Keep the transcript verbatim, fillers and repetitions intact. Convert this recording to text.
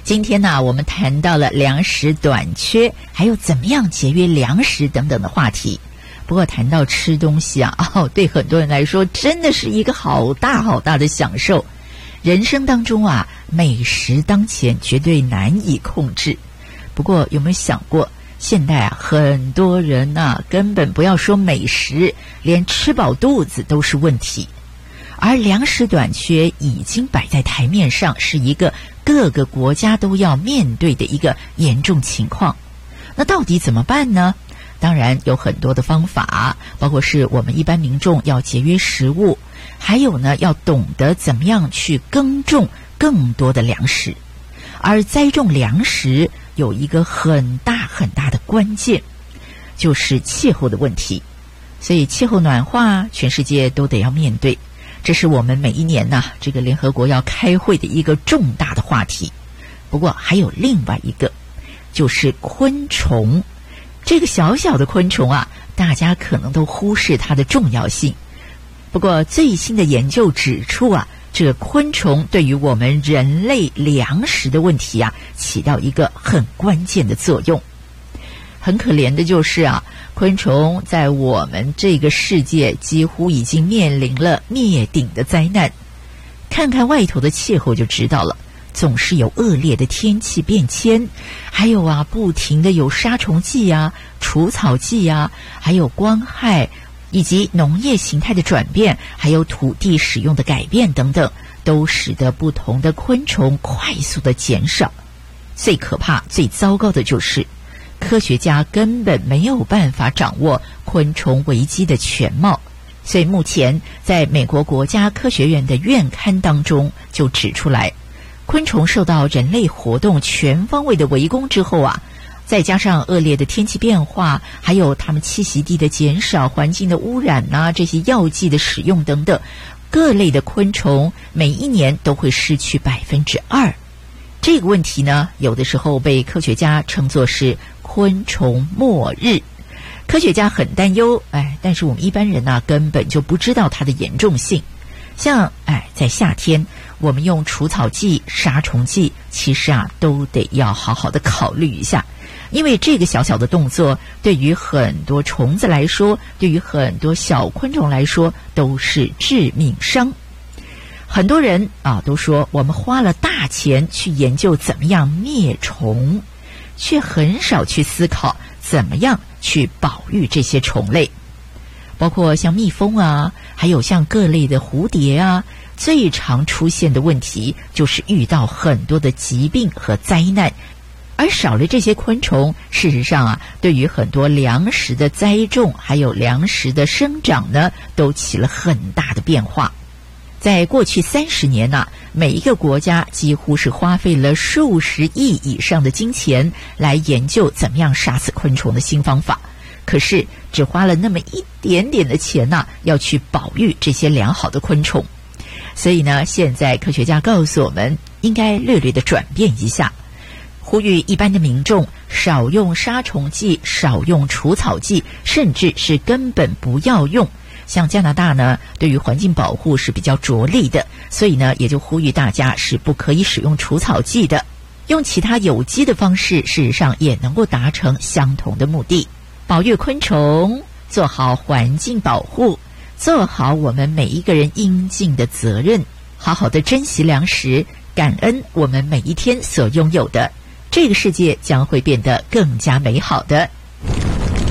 今天呢，我们谈到了粮食短缺，还有怎么样节约粮食等等的话题。不过谈到吃东西啊，哦，对很多人来说真的是一个好大好大的享受。人生当中啊，美食当前，绝对难以控制。不过有没有想过，现在啊，很多人啊，根本不要说美食，连吃饱肚子都是问题。而粮食短缺已经摆在台面上，是一个各个国家都要面对的一个严重情况。那到底怎么办呢？当然有很多的方法，包括是我们一般民众要节约食物，还有呢，要懂得怎么样去耕种更多的粮食。而栽种粮食有一个很大很大的关键，就是气候的问题。所以气候暖化，全世界都得要面对。这是我们每一年呢、啊，这个联合国要开会的一个重大的话题。不过还有另外一个，就是昆虫。这个小小的昆虫啊，大家可能都忽视它的重要性。不过最新的研究指出啊，这个昆虫对于我们人类粮食的问题啊，起到一个很关键的作用。很可怜的就是啊，昆虫在我们这个世界几乎已经面临了灭顶的灾难。看看外头的气候就知道了，总是有恶劣的天气变迁，还有啊，不停的有杀虫剂啊、除草剂啊，还有光害，以及农业形态的转变，还有土地使用的改变等等，都使得不同的昆虫快速的减少。最可怕、最糟糕的就是，科学家根本没有办法掌握昆虫危机的全貌。所以目前在美国国家科学院的院刊当中就指出来，昆虫受到人类活动全方位的围攻之后啊，再加上恶劣的天气变化，还有它们栖息地的减少、环境的污染啊，这些药剂的使用等等，各类的昆虫每一年都会失去百分之二。这个问题呢，有的时候被科学家称作是昆虫末日。科学家很担忧，哎，但是我们一般人呢、啊，根本就不知道它的严重性。像哎，在夏天，我们用除草剂、杀虫剂，其实啊，都得要好好的考虑一下，因为这个小小的动作，对于很多虫子来说，对于很多小昆虫来说，都是致命伤。很多人啊都说，我们花了大钱去研究怎么样灭虫，却很少去思考怎么样去保育这些虫类。包括像蜜蜂啊，还有像各类的蝴蝶啊，最常出现的问题就是遇到很多的疾病和灾难，而少了这些昆虫，事实上啊，对于很多粮食的栽种还有粮食的生长呢，都起了很大的变化。在过去三十年呢、啊，每一个国家几乎是花费了数十亿以上的金钱来研究怎么样杀死昆虫的新方法，可是只花了那么一点点的钱呢、啊，要去保育这些良好的昆虫。所以呢，现在科学家告诉我们，应该略略的转变一下，呼吁一般的民众少用杀虫剂、少用除草剂，甚至是根本不要用。像加拿大呢，对于环境保护是比较着力的，所以呢，也就呼吁大家是不可以使用除草剂的，用其他有机的方式，事实上也能够达成相同的目的。保育昆虫，做好环境保护，做好我们每一个人应尽的责任，好好的珍惜粮食，感恩我们每一天所拥有的，这个世界将会变得更加美好的。